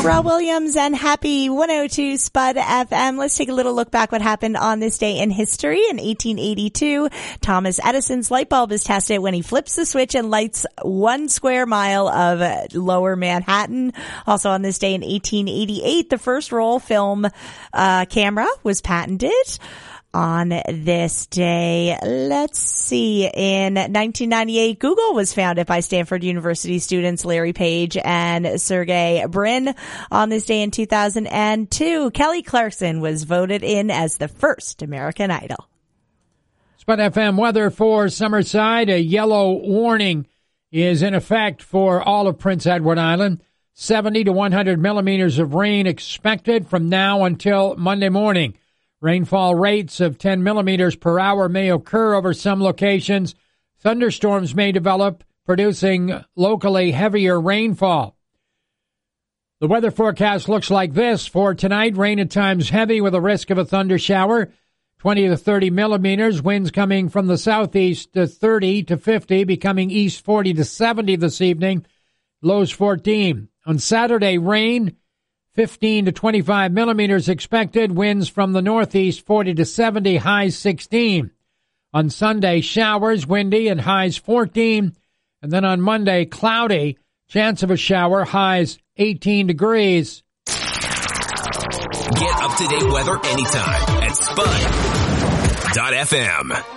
Pharrell Williams and Happy 102 Spud FM. Let's take a little look back what happened on this day in history. In 1882, Thomas Edison's light bulb is tested when he flips the switch and lights 1 square mile of lower Manhattan. Also on this day in 1888, the first roll film camera was patented. On this day, let's see, in 1998, Google was founded by Stanford University students Larry Page and Sergey Brin. On this day in 2002, Kelly Clarkson was voted in as the first American Idol. Spud FM weather for Summerside. A yellow warning is in effect for all of Prince Edward Island. 70 to 100 millimeters of rain expected from now until Monday morning. Rainfall rates of 10 millimeters per hour may occur over some locations. Thunderstorms may develop, producing locally heavier rainfall. The weather forecast looks like this for tonight. Rain at times heavy with a risk of a thunder shower. 20 to 30 millimeters. Winds coming from the southeast to 30 to 50, becoming east 40 to 70 this evening. Lows 14. On Saturday, rain. 15 to 25 millimeters expected. Winds from the northeast 40 to 70, highs 16. On Sunday, showers, windy, and highs 14. And then on Monday, cloudy, chance of a shower, highs 18 degrees. Get up-to-date weather anytime at Spud.fm.